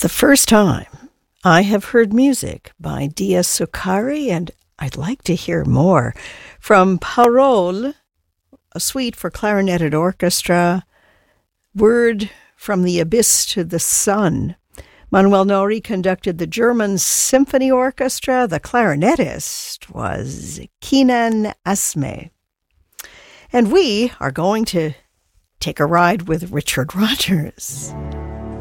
the first time I have heard music by Dia Succari, and I'd like to hear more from Parole, a suite for clarinet and orchestra, Word from the Abyss to the Sun. Manuel Nori conducted the German Symphony Orchestra. The clarinetist was Kenan Asme. And we are going to take a ride with Richard Rodgers.